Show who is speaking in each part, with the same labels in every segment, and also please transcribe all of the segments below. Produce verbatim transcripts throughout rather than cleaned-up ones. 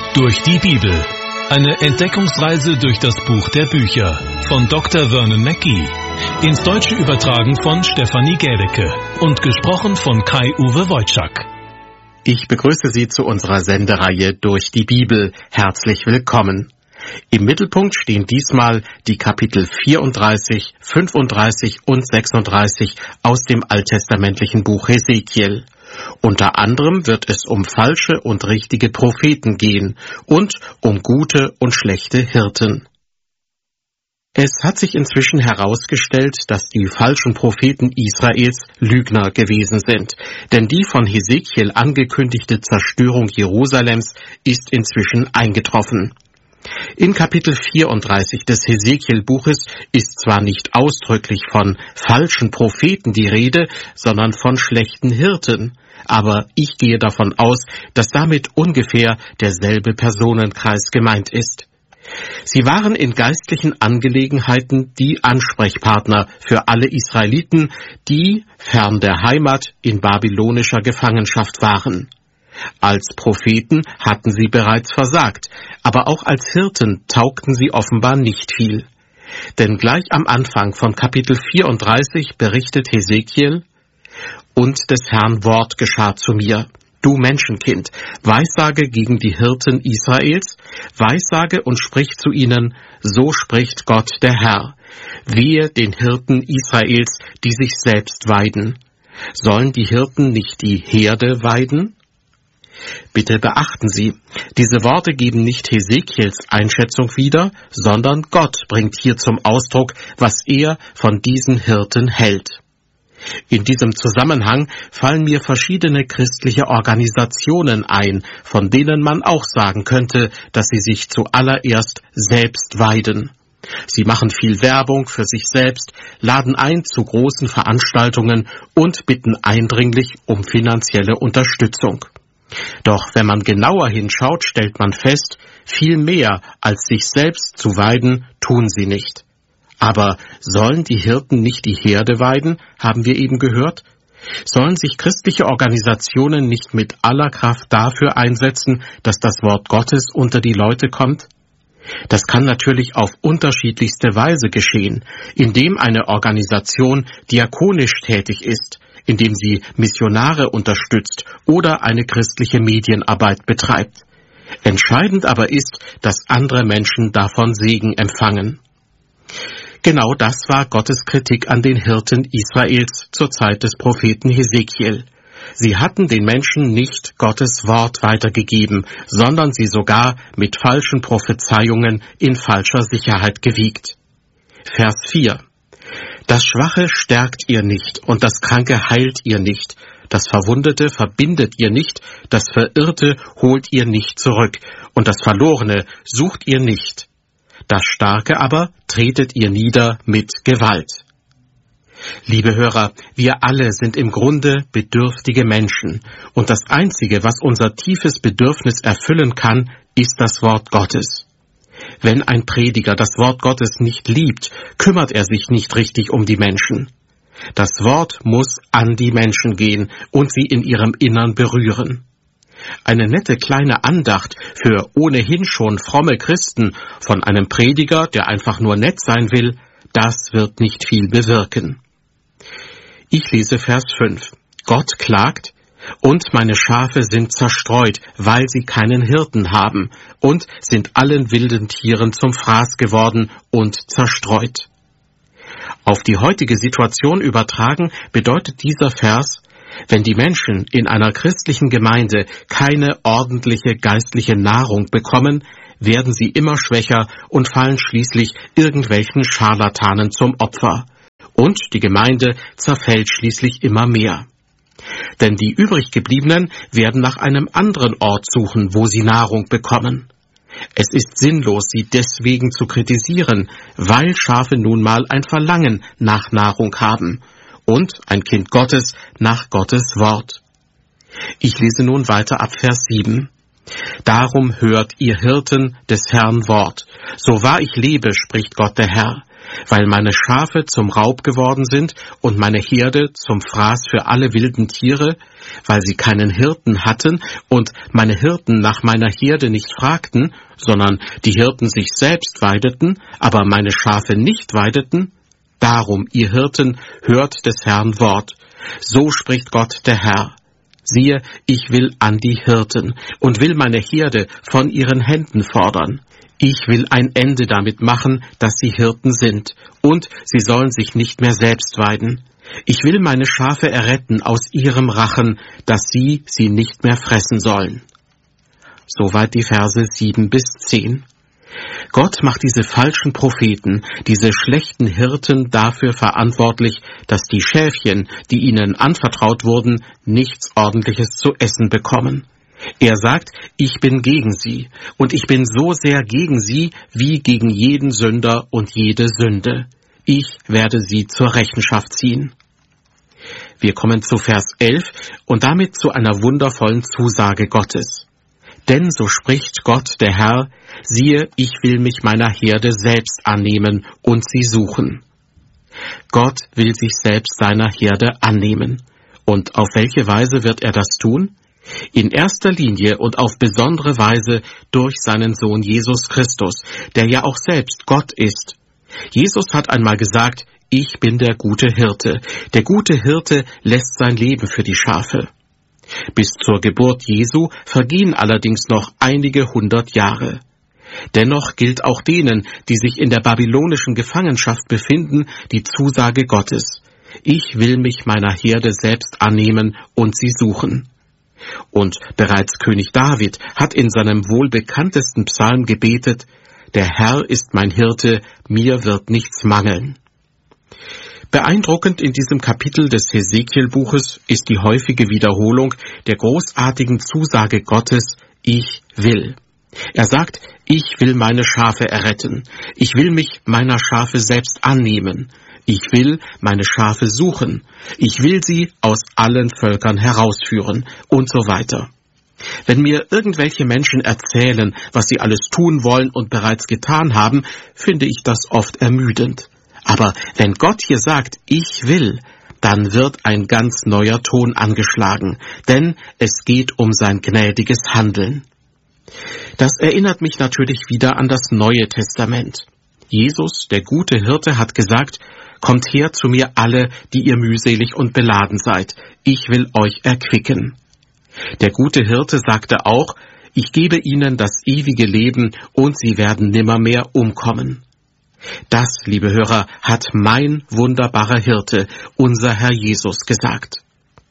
Speaker 1: Durch die Bibel. Eine Entdeckungsreise durch das Buch der Bücher von Doktor Vernon Mackey. Ins Deutsche übertragen von Stefanie Gädecke und gesprochen von Kai-Uwe Wojczak.
Speaker 2: Ich begrüße Sie zu unserer Sendereihe Durch die Bibel. Herzlich willkommen. Im Mittelpunkt stehen diesmal die Kapitel vierunddreißig, fünfunddreißig und sechsunddreißig aus dem alttestamentlichen Buch Hesekiel. Unter anderem wird es um falsche und richtige Propheten gehen und um gute und schlechte Hirten. Es hat sich inzwischen herausgestellt, dass die falschen Propheten Israels Lügner gewesen sind, denn die von Hesekiel angekündigte Zerstörung Jerusalems ist inzwischen eingetroffen. In Kapitel vierunddreißig des Hesekiel-Buches ist zwar nicht ausdrücklich von falschen Propheten die Rede, sondern von schlechten Hirten, aber ich gehe davon aus, dass damit ungefähr derselbe Personenkreis gemeint ist. Sie waren in geistlichen Angelegenheiten die Ansprechpartner für alle Israeliten, die fern der Heimat in babylonischer Gefangenschaft waren. Als Propheten hatten sie bereits versagt, aber auch als Hirten taugten sie offenbar nicht viel. Denn gleich am Anfang von Kapitel vierunddreißig berichtet Hesekiel: Und des Herrn Wort geschah zu mir, du Menschenkind, weissage gegen die Hirten Israels, weissage und sprich zu ihnen, so spricht Gott der Herr, wehe den Hirten Israels, die sich selbst weiden. Sollen die Hirten nicht die Herde weiden? Bitte beachten Sie, diese Worte geben nicht Hesekiels Einschätzung wieder, sondern Gott bringt hier zum Ausdruck, was er von diesen Hirten hält. In diesem Zusammenhang fallen mir verschiedene christliche Organisationen ein, von denen man auch sagen könnte, dass sie sich zuallererst selbst weiden. Sie machen viel Werbung für sich selbst, laden ein zu großen Veranstaltungen und bitten eindringlich um finanzielle Unterstützung. Doch wenn man genauer hinschaut, stellt man fest, viel mehr als sich selbst zu weiden, tun sie nicht. Aber sollen die Hirten nicht die Herde weiden, haben wir eben gehört? Sollen sich christliche Organisationen nicht mit aller Kraft dafür einsetzen, dass das Wort Gottes unter die Leute kommt? Das kann natürlich auf unterschiedlichste Weise geschehen, indem eine Organisation diakonisch tätig ist, indem sie Missionare unterstützt oder eine christliche Medienarbeit betreibt. Entscheidend aber ist, dass andere Menschen davon Segen empfangen. Genau das war Gottes Kritik an den Hirten Israels zur Zeit des Propheten Hesekiel. Sie hatten den Menschen nicht Gottes Wort weitergegeben, sondern sie sogar mit falschen Prophezeiungen in falscher Sicherheit gewiegt. Vers vier. Das Schwache stärkt ihr nicht und das Kranke heilt ihr nicht. Das Verwundete verbindet ihr nicht, das Verirrte holt ihr nicht zurück und das Verlorene sucht ihr nicht. Das Starke aber tretet ihr nieder mit Gewalt. Liebe Hörer, wir alle sind im Grunde bedürftige Menschen und das Einzige, was unser tiefes Bedürfnis erfüllen kann, ist das Wort Gottes. Wenn ein Prediger das Wort Gottes nicht liebt, kümmert er sich nicht richtig um die Menschen. Das Wort muss an die Menschen gehen und sie in ihrem Innern berühren. Eine nette kleine Andacht für ohnehin schon fromme Christen von einem Prediger, der einfach nur nett sein will, das wird nicht viel bewirken. Ich lese Vers fünf. Gott klagt: Und meine Schafe sind zerstreut, weil sie keinen Hirten haben, und sind allen wilden Tieren zum Fraß geworden und zerstreut. Auf die heutige Situation übertragen bedeutet dieser Vers, wenn die Menschen in einer christlichen Gemeinde keine ordentliche geistliche Nahrung bekommen, werden sie immer schwächer und fallen schließlich irgendwelchen Scharlatanen zum Opfer. Und die Gemeinde zerfällt schließlich immer mehr. Denn die übriggebliebenen werden nach einem anderen Ort suchen, wo sie Nahrung bekommen. Es ist sinnlos, sie deswegen zu kritisieren, weil Schafe nun mal ein Verlangen nach Nahrung haben und ein Kind Gottes nach Gottes Wort. Ich lese nun weiter ab Vers sieben. Darum hört ihr Hirten des Herrn Wort. So wahr ich lebe, spricht Gott der Herr. weil meine Schafe zum Raub geworden sind und meine Herde zum Fraß für alle wilden Tiere, weil sie keinen Hirten hatten und meine Hirten nach meiner Herde nicht fragten, sondern die Hirten sich selbst weideten, aber meine Schafe nicht weideten? Darum, ihr Hirten, hört des Herrn Wort. So spricht Gott der Herr. Siehe, ich will an die Hirten und will meine Herde von ihren Händen fordern. Ich will ein Ende damit machen, dass sie Hirten sind, und sie sollen sich nicht mehr selbst weiden. Ich will meine Schafe erretten aus ihrem Rachen, dass sie sie nicht mehr fressen sollen. Soweit die Verse sieben bis zehn. Gott macht diese falschen Propheten, diese schlechten Hirten dafür verantwortlich, dass die Schäfchen, die ihnen anvertraut wurden, nichts Ordentliches zu essen bekommen. Er sagt, ich bin gegen sie, und ich bin so sehr gegen sie, wie gegen jeden Sünder und jede Sünde. Ich werde sie zur Rechenschaft ziehen. Wir kommen zu Vers elf und damit zu einer wundervollen Zusage Gottes. Denn so spricht Gott der Herr, siehe, ich will mich meiner Herde selbst annehmen und sie suchen. Gott will sich selbst seiner Herde annehmen. Und auf welche Weise wird er das tun? In erster Linie und auf besondere Weise durch seinen Sohn Jesus Christus, der ja auch selbst Gott ist. Jesus hat einmal gesagt, ich bin der gute Hirte. Der gute Hirte lässt sein Leben für die Schafe. Bis zur Geburt Jesu vergehen allerdings noch einige hundert Jahre. Dennoch gilt auch denen, die sich in der babylonischen Gefangenschaft befinden, die Zusage Gottes. Ich will mich meiner Herde selbst annehmen und sie suchen. Und bereits König David hat in seinem wohl bekanntesten Psalm gebetet, der Herr ist mein Hirte, mir wird nichts mangeln. Beeindruckend in diesem Kapitel des Hesekiel-Buches ist die häufige Wiederholung der großartigen Zusage Gottes, ich will. Er sagt, ich will meine Schafe erretten, ich will mich meiner Schafe selbst annehmen, ich will meine Schafe suchen, ich will sie aus allen Völkern herausführen und so weiter. Wenn mir irgendwelche Menschen erzählen, was sie alles tun wollen und bereits getan haben, finde ich das oft ermüdend. Aber wenn Gott hier sagt, ich will, dann wird ein ganz neuer Ton angeschlagen, denn es geht um sein gnädiges Handeln. Das erinnert mich natürlich wieder an das Neue Testament. Jesus, der gute Hirte, hat gesagt, kommt her zu mir alle, die ihr mühselig und beladen seid, ich will euch erquicken. Der gute Hirte sagte auch, ich gebe ihnen das ewige Leben und sie werden nimmermehr umkommen. Das, liebe Hörer, hat mein wunderbarer Hirte, unser Herr Jesus, gesagt.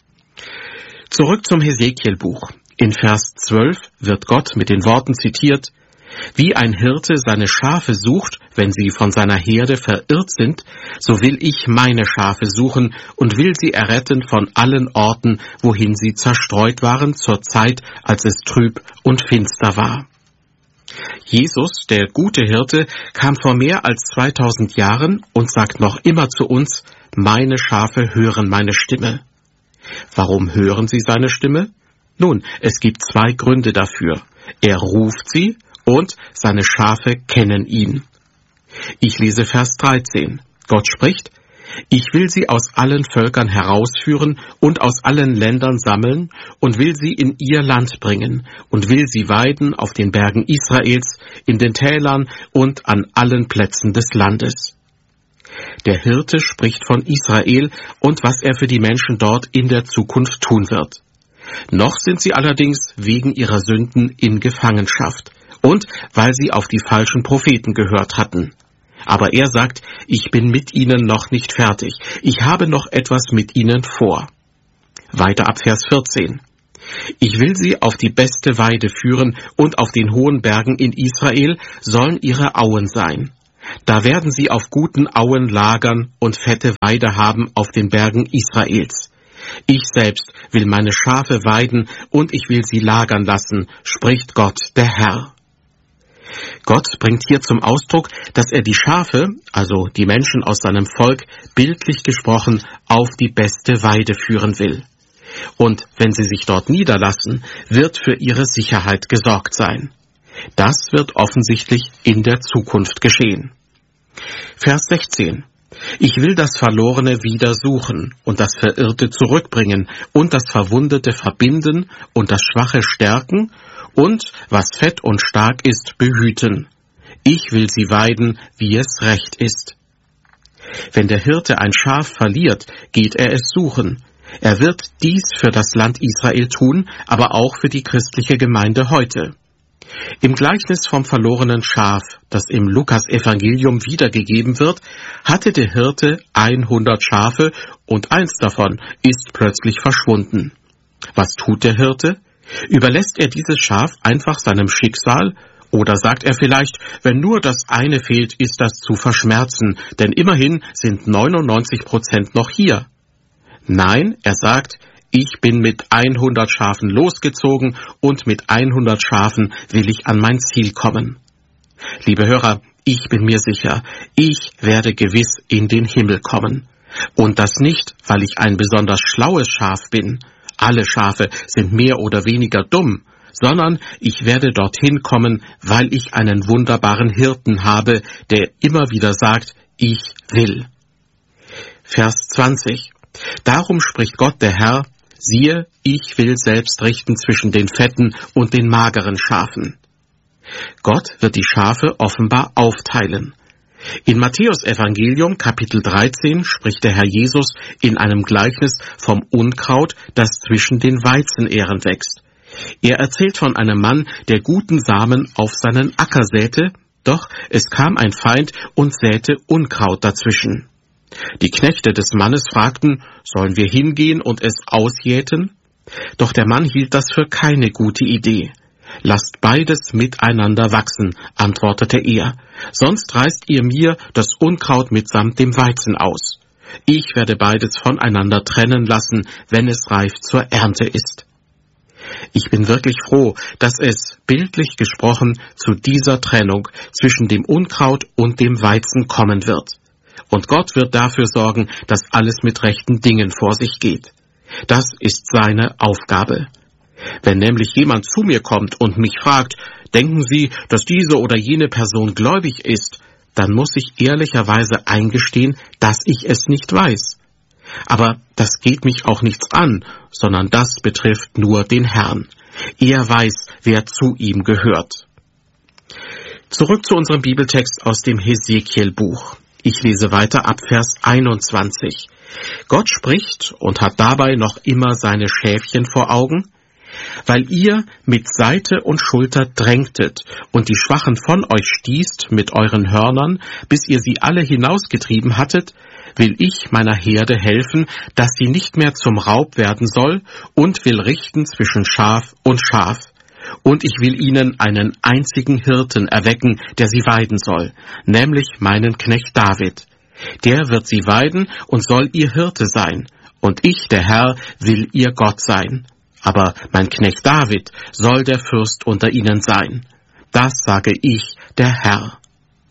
Speaker 2: Zurück zum Hesekiel-Buch. In Vers zwölf wird Gott mit den Worten zitiert, wie ein Hirte seine Schafe sucht, wenn sie von seiner Herde verirrt sind, so will ich meine Schafe suchen und will sie erretten von allen Orten, wohin sie zerstreut waren zur Zeit, als es trüb und finster war. Jesus, der gute Hirte, kam vor mehr als zweitausend Jahren und sagt noch immer zu uns, meine Schafe hören meine Stimme. Warum hören sie seine Stimme? Nun, es gibt zwei Gründe dafür. Er ruft sie und seine Schafe kennen ihn. Ich lese Vers dreizehn. Gott spricht, ich will sie aus allen Völkern herausführen und aus allen Ländern sammeln und will sie in ihr Land bringen und will sie weiden auf den Bergen Israels, in den Tälern und an allen Plätzen des Landes. Der Hirte spricht von Israel und was er für die Menschen dort in der Zukunft tun wird. Noch sind sie allerdings wegen ihrer Sünden in Gefangenschaft und weil sie auf die falschen Propheten gehört hatten. Aber er sagt, ich bin mit ihnen noch nicht fertig. Ich habe noch etwas mit ihnen vor. Weiter ab Vers vierzehn. Ich will sie auf die beste Weide führen und auf den hohen Bergen in Israel sollen ihre Auen sein. Da werden sie auf guten Auen lagern und fette Weide haben auf den Bergen Israels. Ich selbst will meine Schafe weiden und ich will sie lagern lassen, spricht Gott der Herr. Gott bringt hier zum Ausdruck, dass er die Schafe, also die Menschen aus seinem Volk, bildlich gesprochen auf die beste Weide führen will. Und wenn sie sich dort niederlassen, wird für ihre Sicherheit gesorgt sein. Das wird offensichtlich in der Zukunft geschehen. Vers sechzehn. Ich will das Verlorene wieder suchen und das Verirrte zurückbringen und das Verwundete verbinden und das Schwache stärken und, was fett und stark ist, behüten. Ich will sie weiden, wie es recht ist. Wenn der Hirte ein Schaf verliert, geht er es suchen. Er wird dies für das Land Israel tun, aber auch für die christliche Gemeinde heute. Im Gleichnis vom verlorenen Schaf, das im Lukas-Evangelium wiedergegeben wird, hatte der Hirte hundert Schafe und eins davon ist plötzlich verschwunden. Was tut der Hirte? Überlässt er dieses Schaf einfach seinem Schicksal? Oder sagt er vielleicht, wenn nur das eine fehlt, ist das zu verschmerzen, denn immerhin sind neunundneunzig Prozent noch hier? Nein, er sagt, ich bin mit hundert Schafen losgezogen und mit hundert Schafen will ich an mein Ziel kommen. Liebe Hörer, ich bin mir sicher, ich werde gewiss in den Himmel kommen. Und das nicht, weil ich ein besonders schlaues Schaf bin. Alle Schafe sind mehr oder weniger dumm, sondern ich werde dorthin kommen, weil ich einen wunderbaren Hirten habe, der immer wieder sagt, ich will. Vers zwanzig. Darum spricht Gott der Herr, siehe, ich will selbst richten zwischen den fetten und den mageren Schafen. Gott wird die Schafe offenbar aufteilen. In Matthäus Evangelium Kapitel dreizehn spricht der Herr Jesus in einem Gleichnis vom Unkraut, das zwischen den Weizenähren wächst. Er erzählt von einem Mann, der guten Samen auf seinen Acker säte, doch es kam ein Feind und säte Unkraut dazwischen. Die Knechte des Mannes fragten, sollen wir hingehen und es ausjäten? Doch der Mann hielt das für keine gute Idee. Lasst beides miteinander wachsen, antwortete er, sonst reißt ihr mir das Unkraut mitsamt dem Weizen aus. Ich werde beides voneinander trennen lassen, wenn es reif zur Ernte ist. Ich bin wirklich froh, dass es, bildlich gesprochen, zu dieser Trennung zwischen dem Unkraut und dem Weizen kommen wird. Und Gott wird dafür sorgen, dass alles mit rechten Dingen vor sich geht. Das ist seine Aufgabe. Wenn nämlich jemand zu mir kommt und mich fragt, denken Sie, dass diese oder jene Person gläubig ist, dann muss ich ehrlicherweise eingestehen, dass ich es nicht weiß. Aber das geht mich auch nichts an, sondern das betrifft nur den Herrn. Er weiß, wer zu ihm gehört. Zurück zu unserem Bibeltext aus dem Hesekiel-Buch. Ich lese weiter ab Vers einundzwanzig. Gott spricht und hat dabei noch immer seine Schäfchen vor Augen. Weil ihr mit Seite und Schulter drängtet und die Schwachen von euch stießt mit euren Hörnern, bis ihr sie alle hinausgetrieben hattet, will ich meiner Herde helfen, dass sie nicht mehr zum Raub werden soll, und will richten zwischen Schaf und Schaf. Und ich will ihnen einen einzigen Hirten erwecken, der sie weiden soll, nämlich meinen Knecht David. Der wird sie weiden und soll ihr Hirte sein, und ich, der Herr, will ihr Gott sein. Aber mein Knecht David soll der Fürst unter ihnen sein. Das sage ich, der Herr.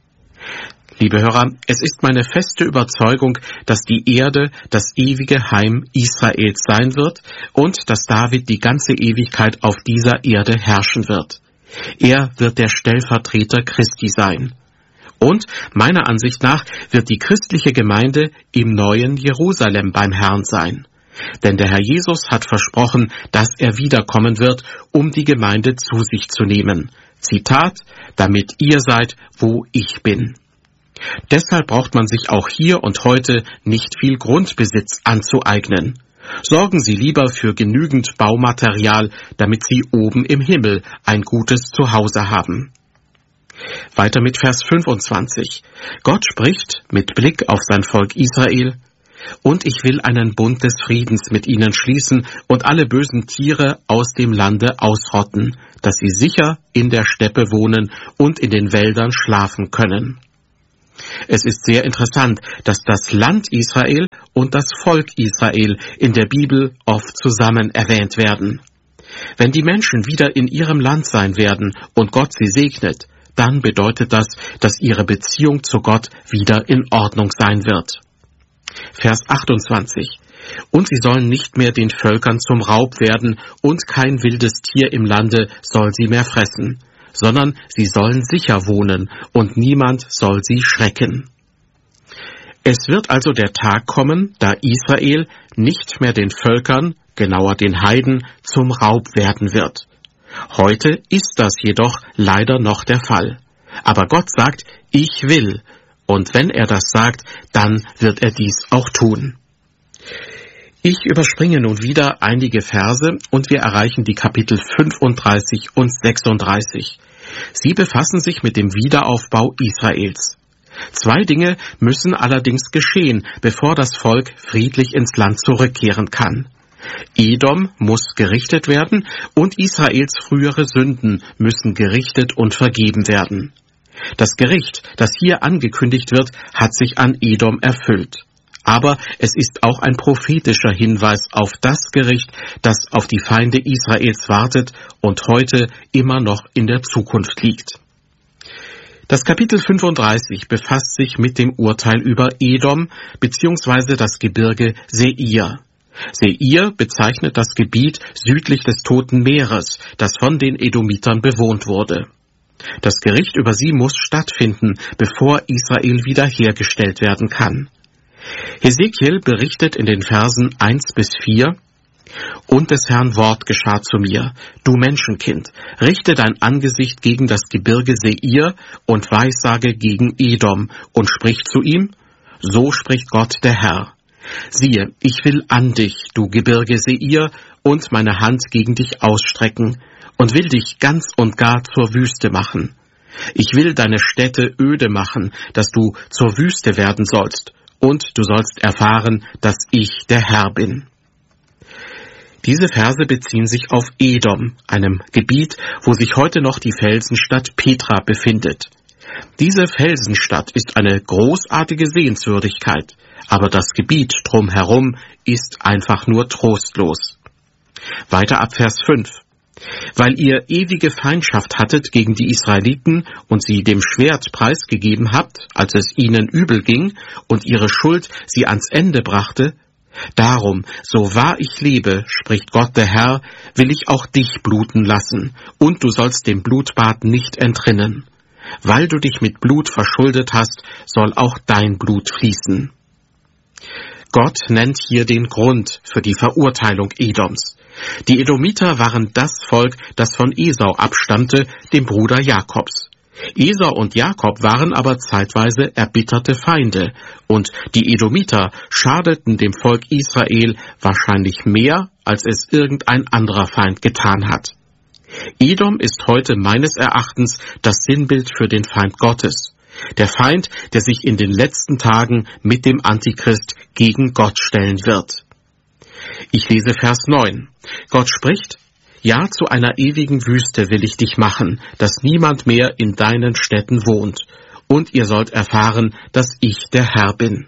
Speaker 2: Liebe Hörer, es ist meine feste Überzeugung, dass die Erde das ewige Heim Israels sein wird und dass David die ganze Ewigkeit auf dieser Erde herrschen wird. Er wird der Stellvertreter Christi sein. Und meiner Ansicht nach wird die christliche Gemeinde im neuen Jerusalem beim Herrn sein. Denn der Herr Jesus hat versprochen, dass er wiederkommen wird, um die Gemeinde zu sich zu nehmen. Zitat, damit ihr seid, wo ich bin. Deshalb braucht man sich auch hier und heute nicht viel Grundbesitz anzueignen. Sorgen Sie lieber für genügend Baumaterial, damit Sie oben im Himmel ein gutes Zuhause haben. Weiter mit Vers fünfundzwanzig. Gott spricht mit Blick auf sein Volk Israel: Und ich will einen Bund des Friedens mit ihnen schließen und alle bösen Tiere aus dem Lande ausrotten, dass sie sicher in der Steppe wohnen und in den Wäldern schlafen können. Es ist sehr interessant, dass das Land Israel und das Volk Israel in der Bibel oft zusammen erwähnt werden. Wenn die Menschen wieder in ihrem Land sein werden und Gott sie segnet, dann bedeutet das, dass ihre Beziehung zu Gott wieder in Ordnung sein wird. Vers achtundzwanzig. Und sie sollen nicht mehr den Völkern zum Raub werden, und kein wildes Tier im Lande soll sie mehr fressen, sondern sie sollen sicher wohnen, und niemand soll sie schrecken. Es wird also der Tag kommen, da Israel nicht mehr den Völkern, genauer den Heiden, zum Raub werden wird. Heute ist das jedoch leider noch der Fall. Aber Gott sagt, ich will. Und wenn er das sagt, dann wird er dies auch tun. Ich überspringe nun wieder einige Verse und wir erreichen die Kapitel fünfunddreißig und sechsunddreißig. Sie befassen sich mit dem Wiederaufbau Israels. Zwei Dinge müssen allerdings geschehen, bevor das Volk friedlich ins Land zurückkehren kann. Edom muss gerichtet werden und Israels frühere Sünden müssen gerichtet und vergeben werden. Das Gericht, das hier angekündigt wird, hat sich an Edom erfüllt. Aber es ist auch ein prophetischer Hinweis auf das Gericht, das auf die Feinde Israels wartet und heute immer noch in der Zukunft liegt. Das Kapitel fünfunddreißig befasst sich mit dem Urteil über Edom bzw. das Gebirge Seir. Seir bezeichnet das Gebiet südlich des Toten Meeres, das von den Edomitern bewohnt wurde. Das Gericht über sie muss stattfinden, bevor Israel wiederhergestellt werden kann. Hesekiel berichtet in den Versen eins bis vier: Und des Herrn Wort geschah zu mir, du Menschenkind, richte dein Angesicht gegen das Gebirge Seir und weissage gegen Edom und sprich zu ihm, so spricht Gott der Herr. Siehe, ich will an dich, du Gebirge Seir, und meine Hand gegen dich ausstrecken und will dich ganz und gar zur Wüste machen. Ich will deine Städte öde machen, dass du zur Wüste werden sollst, und du sollst erfahren, dass ich der Herr bin. Diese Verse beziehen sich auf Edom, einem Gebiet, wo sich heute noch die Felsenstadt Petra befindet. Diese Felsenstadt ist eine großartige Sehenswürdigkeit, aber das Gebiet drumherum ist einfach nur trostlos. Weiter ab Vers fünf. Weil ihr ewige Feindschaft hattet gegen die Israeliten und sie dem Schwert preisgegeben habt, als es ihnen übel ging und ihre Schuld sie ans Ende brachte, darum, so wahr ich lebe, spricht Gott der Herr, will ich auch dich bluten lassen, und du sollst dem Blutbad nicht entrinnen. Weil du dich mit Blut verschuldet hast, soll auch dein Blut fließen. Gott nennt hier den Grund für die Verurteilung Edoms. Die Edomiter waren das Volk, das von Esau abstammte, dem Bruder Jakobs. Esau und Jakob waren aber zeitweise erbitterte Feinde, und die Edomiter schadeten dem Volk Israel wahrscheinlich mehr, als es irgendein anderer Feind getan hat. Edom ist heute meines Erachtens das Sinnbild für den Feind Gottes. Der Feind, der sich in den letzten Tagen mit dem Antichrist gegen Gott stellen wird. Ich lese Vers neun. Gott spricht, ja, zu einer ewigen Wüste will ich dich machen, dass niemand mehr in deinen Städten wohnt, und ihr sollt erfahren, dass ich der Herr bin.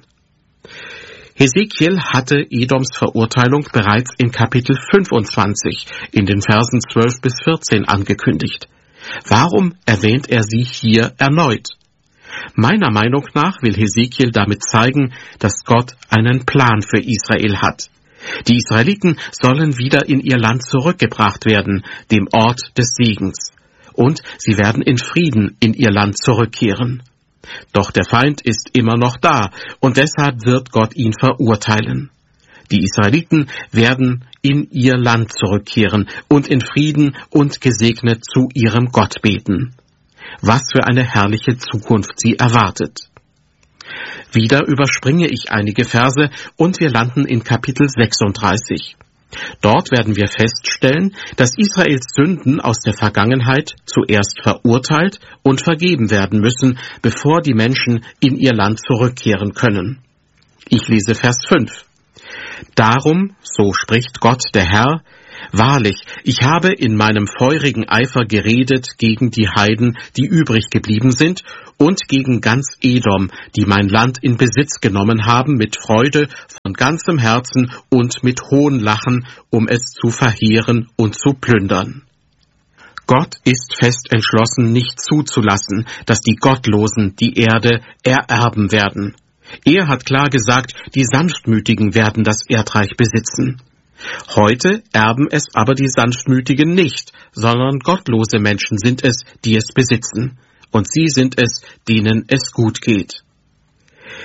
Speaker 2: Hesekiel hatte Edoms Verurteilung bereits in Kapitel fünfundzwanzig, in den Versen zwölf bis vierzehn angekündigt. Warum erwähnt er sie hier erneut? Meiner Meinung nach will Hesekiel damit zeigen, dass Gott einen Plan für Israel hat. Die Israeliten sollen wieder in ihr Land zurückgebracht werden, dem Ort des Segens. Und sie werden in Frieden in ihr Land zurückkehren. Doch der Feind ist immer noch da, und deshalb wird Gott ihn verurteilen. Die Israeliten werden in ihr Land zurückkehren und in Frieden und gesegnet zu ihrem Gott beten. Was für eine herrliche Zukunft sie erwartet. Wieder überspringe ich einige Verse und wir landen in Kapitel sechsunddreißig. Dort werden wir feststellen, dass Israels Sünden aus der Vergangenheit zuerst verurteilt und vergeben werden müssen, bevor die Menschen in ihr Land zurückkehren können. Ich lese Vers fünf. Darum, so spricht Gott der Herr, wahrlich, ich habe in meinem feurigen Eifer geredet gegen die Heiden, die übrig geblieben sind, und gegen ganz Edom, die mein Land in Besitz genommen haben, mit Freude von ganzem Herzen und mit Hohnlachen, um es zu verheeren und zu plündern. Gott ist fest entschlossen, nicht zuzulassen, dass die Gottlosen die Erde ererben werden. Er hat klar gesagt, die Sanftmütigen werden das Erdreich besitzen. Heute erben es aber die Sanftmütigen nicht, sondern gottlose Menschen sind es, die es besitzen. Und sie sind es, denen es gut geht.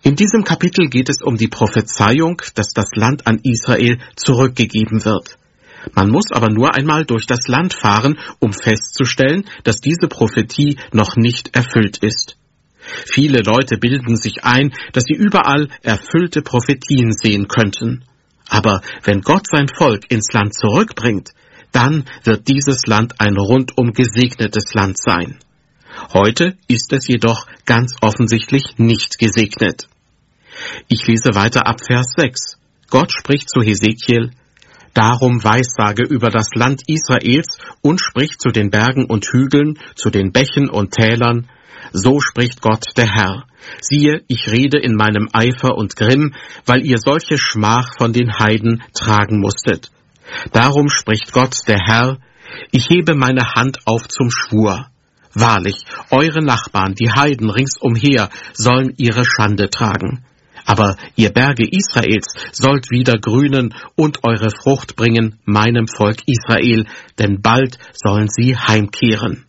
Speaker 2: In diesem Kapitel geht es um die Prophezeiung, dass das Land an Israel zurückgegeben wird. Man muss aber nur einmal durch das Land fahren, um festzustellen, dass diese Prophetie noch nicht erfüllt ist. Viele Leute bilden sich ein, dass sie überall erfüllte Prophetien sehen könnten. Aber wenn Gott sein Volk ins Land zurückbringt, dann wird dieses Land ein rundum gesegnetes Land sein. Heute ist es jedoch ganz offensichtlich nicht gesegnet. Ich lese weiter ab Vers sechs. Gott spricht zu Hesekiel: Darum weissage über das Land Israels und spricht zu den Bergen und Hügeln, zu den Bächen und Tälern: So spricht Gott der Herr: Siehe, ich rede in meinem Eifer und Grimm, weil ihr solche Schmach von den Heiden tragen musstet. Darum spricht Gott der Herr: Ich hebe meine Hand auf zum Schwur. Wahrlich, eure Nachbarn, die Heiden ringsumher, sollen ihre Schande tragen. Aber ihr Berge Israels sollt wieder grünen und eure Frucht bringen meinem Volk Israel, denn bald sollen sie heimkehren.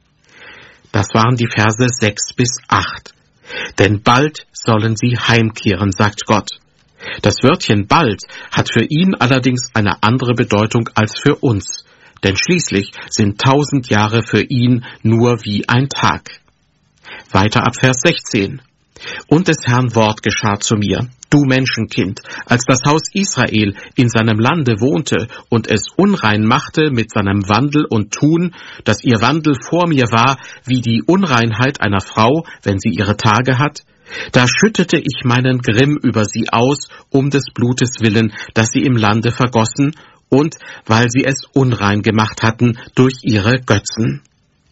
Speaker 2: Das waren die Verse sechs bis acht. Denn bald sollen sie heimkehren, sagt Gott. Das Wörtchen bald hat für ihn allerdings eine andere Bedeutung als für uns, denn schließlich sind tausend Jahre für ihn nur wie ein Tag. Weiter ab Vers sechzehn. Und des Herrn Wort geschah zu mir: Du Menschenkind, als das Haus Israel in seinem Lande wohnte und es unrein machte mit seinem Wandel und Tun, dass ihr Wandel vor mir war wie die Unreinheit einer Frau, wenn sie ihre Tage hat, da schüttete ich meinen Grimm über sie aus, um des Blutes willen, das sie im Lande vergossen, und weil sie es unrein gemacht hatten durch ihre Götzen.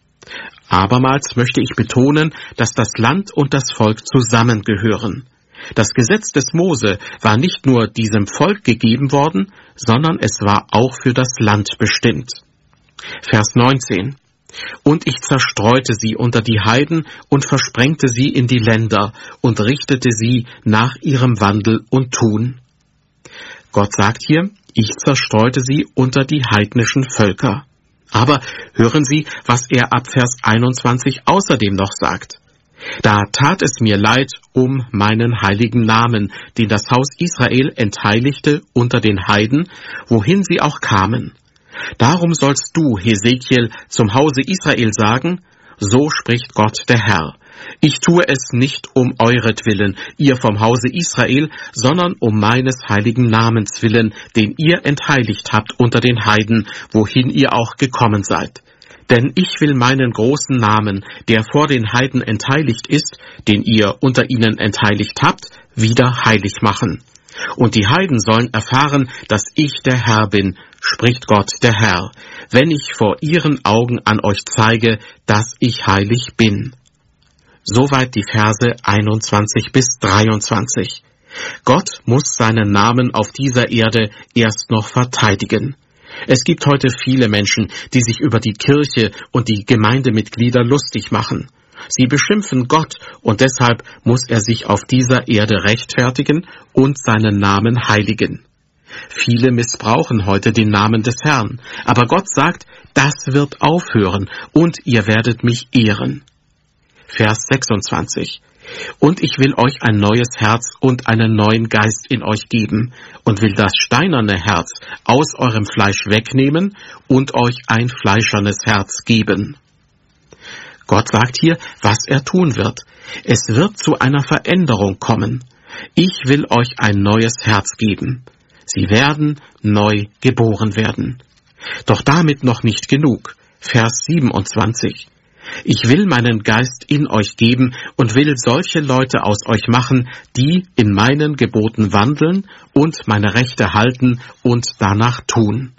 Speaker 2: Abermals möchte ich betonen, dass das Land und das Volk zusammengehören. Das Gesetz des Mose war nicht nur diesem Volk gegeben worden, sondern es war auch für das Land bestimmt. Vers neunzehn. Und ich zerstreute sie unter die Heiden und versprengte sie in die Länder und richtete sie nach ihrem Wandel und Tun. Gott sagt hier: Ich zerstreute sie unter die heidnischen Völker. Aber hören Sie, was er ab Vers einundzwanzig außerdem noch sagt. Da tat es mir leid um meinen heiligen Namen, den das Haus Israel entheiligte unter den Heiden, wohin sie auch kamen. Darum sollst du, Hesekiel, zum Hause Israel sagen: So spricht Gott der Herr. Ich tue es nicht um euretwillen, ihr vom Hause Israel, sondern um meines heiligen Namens willen, den ihr entheiligt habt unter den Heiden, wohin ihr auch gekommen seid. Denn ich will meinen großen Namen, der vor den Heiden entheiligt ist, den ihr unter ihnen entheiligt habt, wieder heilig machen. Und die Heiden sollen erfahren, dass ich der Herr bin, spricht Gott der Herr, wenn ich vor ihren Augen an euch zeige, dass ich heilig bin. Soweit die Verse einundzwanzig bis dreiundzwanzig. Gott muss seinen Namen auf dieser Erde erst noch verteidigen. Es gibt heute viele Menschen, die sich über die Kirche und die Gemeindemitglieder lustig machen. Sie beschimpfen Gott und deshalb muss er sich auf dieser Erde rechtfertigen und seinen Namen heiligen. Viele missbrauchen heute den Namen des Herrn, aber Gott sagt, das wird aufhören und ihr werdet mich ehren. Vers sechsundzwanzig. Und ich will euch ein neues Herz und einen neuen Geist in euch geben und will das steinerne Herz aus eurem Fleisch wegnehmen und euch ein fleischernes Herz geben. Gott sagt hier, was er tun wird. Es wird zu einer Veränderung kommen. Ich will euch ein neues Herz geben. Sie werden neu geboren werden. Doch damit noch nicht genug. Vers siebenundzwanzig. Ich will meinen Geist in euch geben und will solche Leute aus euch machen, die in meinen Geboten wandeln und meine Rechte halten und danach tun.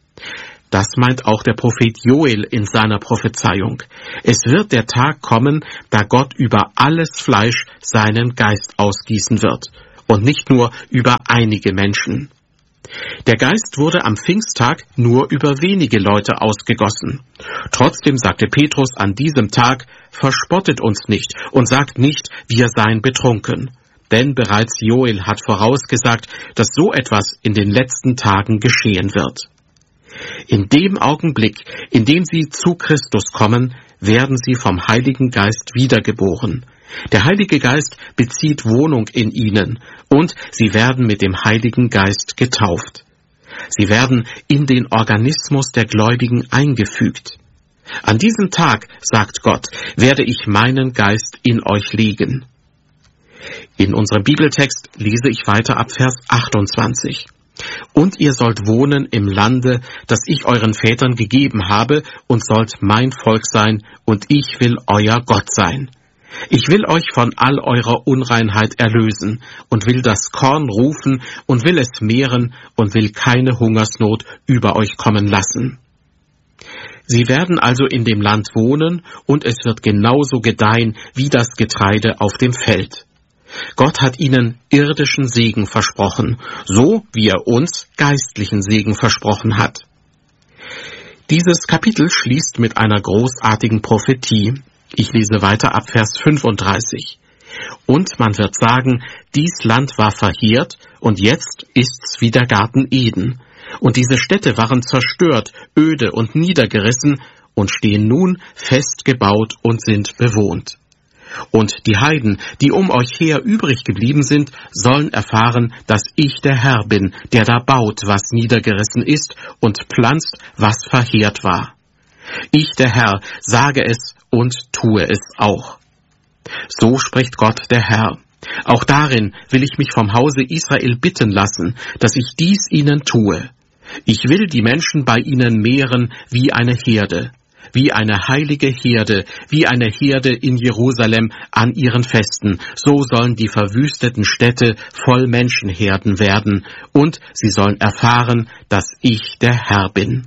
Speaker 2: Das meint auch der Prophet Joel in seiner Prophezeiung. Es wird der Tag kommen, da Gott über alles Fleisch seinen Geist ausgießen wird und nicht nur über einige Menschen. Der Geist wurde am Pfingsttag nur über wenige Leute ausgegossen. Trotzdem sagte Petrus an diesem Tag, verspottet uns nicht und sagt nicht, wir seien betrunken. Denn bereits Joel hat vorausgesagt, dass so etwas in den letzten Tagen geschehen wird. In dem Augenblick, in dem sie zu Christus kommen, werden sie vom Heiligen Geist wiedergeboren. Der Heilige Geist bezieht Wohnung in ihnen und sie werden mit dem Heiligen Geist getauft. Sie werden in den Organismus der Gläubigen eingefügt. An diesem Tag, sagt Gott, werde ich meinen Geist in euch legen. In unserem Bibeltext lese ich weiter ab Vers achtundzwanzig. Und ihr sollt wohnen im Lande, das ich euren Vätern gegeben habe, und sollt mein Volk sein, und ich will euer Gott sein. Ich will euch von all eurer Unreinheit erlösen und will das Korn rufen und will es mehren und will keine Hungersnot über euch kommen lassen. Sie werden also in dem Land wohnen und es wird genauso gedeihen wie das Getreide auf dem Feld. Gott hat ihnen irdischen Segen versprochen, so wie er uns geistlichen Segen versprochen hat. Dieses Kapitel schließt mit einer großartigen Prophetie. Ich lese weiter ab Vers fünfunddreißig. Und man wird sagen, dies Land war verheert und jetzt ist's wie der Garten Eden. Und diese Städte waren zerstört, öde und niedergerissen und stehen nun fest gebaut und sind bewohnt. Und die Heiden, die um euch her übrig geblieben sind, sollen erfahren, dass ich der Herr bin, der da baut, was niedergerissen ist, und pflanzt, was verheert war. Ich, der Herr, sage es und tue es auch. So spricht Gott, der Herr. Auch darin will ich mich vom Hause Israel bitten lassen, dass ich dies ihnen tue. Ich will die Menschen bei ihnen mehren wie eine Herde, wie eine heilige Herde, wie eine Herde in Jerusalem an ihren Festen. So sollen die verwüsteten Städte voll Menschenherden werden, und sie sollen erfahren, dass ich der Herr bin.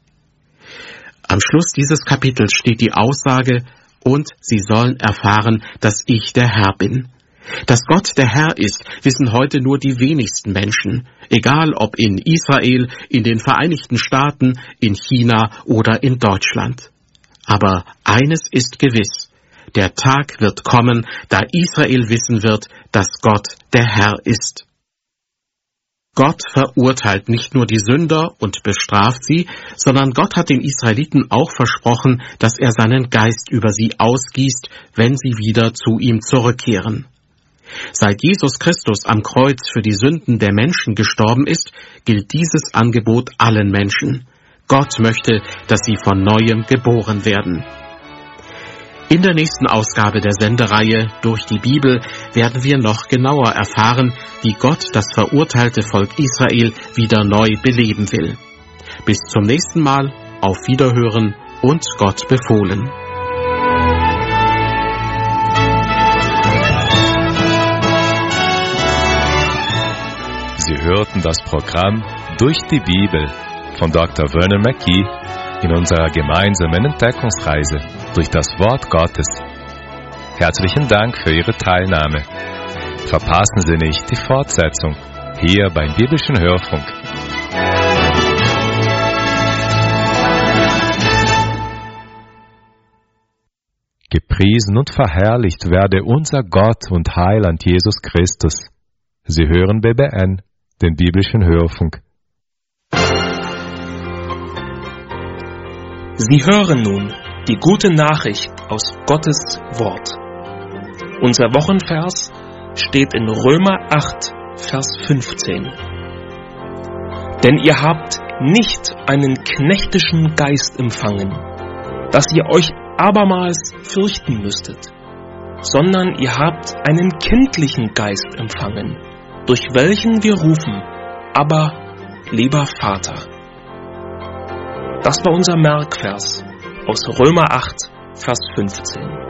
Speaker 2: Am Schluss dieses Kapitels steht die Aussage, und sie sollen erfahren, dass ich der Herr bin. Dass Gott der Herr ist, wissen heute nur die wenigsten Menschen, egal ob in Israel, in den Vereinigten Staaten, in China oder in Deutschland. Aber eines ist gewiss, der Tag wird kommen, da Israel wissen wird, dass Gott der Herr ist. Gott verurteilt nicht nur die Sünder und bestraft sie, sondern Gott hat den Israeliten auch versprochen, dass er seinen Geist über sie ausgießt, wenn sie wieder zu ihm zurückkehren. Seit Jesus Christus am Kreuz für die Sünden der Menschen gestorben ist, gilt dieses Angebot allen Menschen. Gott möchte, dass sie von Neuem geboren werden. In der nächsten Ausgabe der Sendereihe Durch die Bibel werden wir noch genauer erfahren, wie Gott das verurteilte Volk Israel wieder neu beleben will. Bis zum nächsten Mal, auf Wiederhören und Gott befohlen.
Speaker 3: Sie hörten das Programm Durch die Bibel von Doktor Vernon Mackey in unserer gemeinsamen Entdeckungsreise durch das Wort Gottes. Herzlichen Dank für Ihre Teilnahme. Verpassen Sie nicht die Fortsetzung hier beim Biblischen Hörfunk. Gepriesen und verherrlicht werde unser Gott und Heiland Jesus Christus. Sie hören B B N, den Biblischen Hörfunk.
Speaker 4: Sie hören nun die gute Nachricht aus Gottes Wort. Unser Wochenvers steht in Römer acht, Vers fünfzehn. Denn ihr habt nicht einen knechtischen Geist empfangen, dass ihr euch abermals fürchten müsstet, sondern ihr habt einen kindlichen Geist empfangen, durch welchen wir rufen, aber lieber Vater. Das war unser Merkvers aus Römer acht, Vers fünfzehn.